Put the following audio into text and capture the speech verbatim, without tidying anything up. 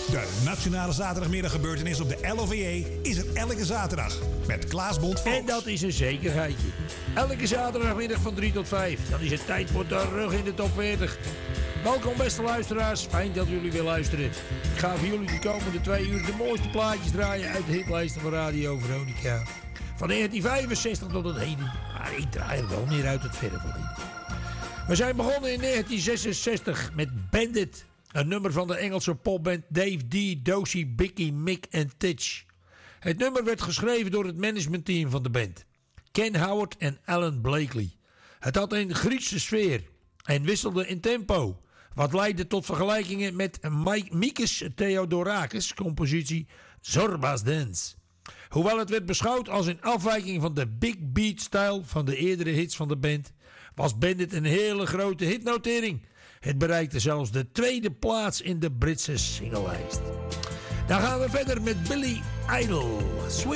De Nationale Zaterdagmiddaggebeurtenis op de L O V E is er elke zaterdag. Met Klaas Bond Voogd. En dat is een zekerheidje. Elke zaterdagmiddag van drie tot vijf. Dan is het tijd voor de rug in de top veertig. Welkom beste luisteraars. Fijn dat jullie weer luisteren. Ik ga voor jullie de komende twee uur de mooiste plaatjes draaien uit de hitlijsten van Radio Veronica. Van negentien vijfenzestig tot het heden. Maar ik draai er wel meer uit het verre verleden. We zijn begonnen in negentien zesenzestig met Bandit. Een nummer van de Engelse popband Dave D, Dozy, Bicky, Mick en Titch. Het nummer werd geschreven door het managementteam van de band. Ken Howard en Alan Blakely. Het had een Griekse sfeer en wisselde in tempo. Wat leidde tot vergelijkingen met Mikis Theodorakis' compositie Zorba's Dance. Hoewel het werd beschouwd als een afwijking van de big beat stijl van de eerdere hits van de band, was Bandit een hele grote hitnotering. Het bereikte zelfs de tweede plaats in de Britse singlelijst. Dan gaan we verder met Billy Idol. Sweet